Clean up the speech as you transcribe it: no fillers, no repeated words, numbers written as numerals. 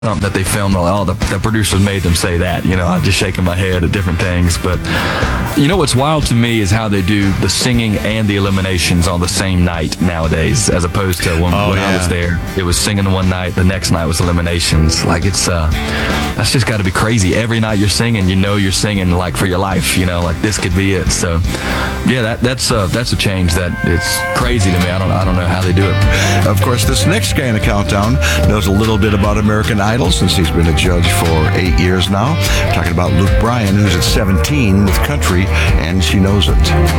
something that they filmed. All the producers made them say that. I'm just shaking my head at different things. But what's wild to me is how they do the singing and the eliminations on the same night nowadays, as opposed to when I was there. It was singing one night, the next night was eliminations. Like that's just got to be crazy. Every night you're singing, you're singing like for your life. Like this could be it. So yeah, that's a change that it's crazy to me. I don't know how they do it. Of course, this next guy in the countdown knows a little bit about American Idol since he's been a judge for 8 years now. Talking about Luke Bryan, who's at 17 with country, and she knows it.